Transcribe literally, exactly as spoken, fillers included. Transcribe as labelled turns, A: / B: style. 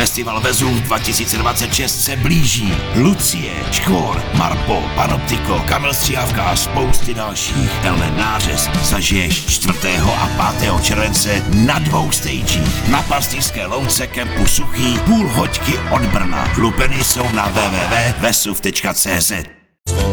A: Festival Vezuv dva tisíce dvacet šest se blíží. Lucie, Škvor, Marpo, Panoptiko, Kamil Stříhavka a spousty dalších. Tenhle nářez zažiješ čtvrtého a pátého července na dvou stagích. Na Pastýřské louce kempu Suchý, půl hoďky od Brna. Lupeny jsou na w w w tečka vesuv tečka cz.